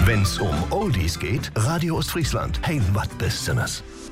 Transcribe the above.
Wenn's um Oldies geht, Radio Ostfriesland. Hey, wat bist du das?